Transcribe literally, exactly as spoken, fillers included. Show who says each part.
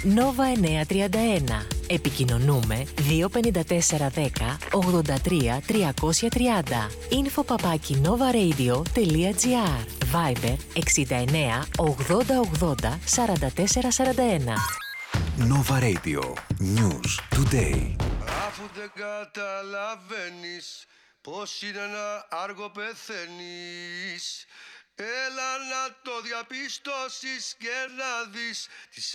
Speaker 1: Nova εννιακόσια τριάντα ένα. Επικοινωνούμε δύο πέντε τέσσερα ένα μηδέν ογδόντα τρία τριακόσια τριάντα. Info παπάκι novaradio.gr. Viber εξήντα εννέα ογδόντα ογδόντα σαράντα τέσσερα σαράντα ένα.
Speaker 2: Nova Radio. News Today.
Speaker 3: Αφού δεν καταλαβαίνεις πως είναι να άργο πεθαίνεις, έλα να το διαπιστώσεις και να δεις τις